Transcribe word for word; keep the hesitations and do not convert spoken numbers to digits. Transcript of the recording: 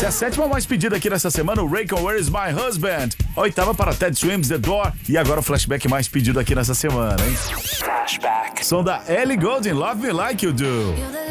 Essa é a sétima mais pedida aqui nessa semana, o Raycon Where Is My Husband. A oitava para Ted Swims, The Door. E agora o flashback mais pedido aqui nessa semana, hein? Flashback. Som da Ellie Goulding, Love Me Like You Do.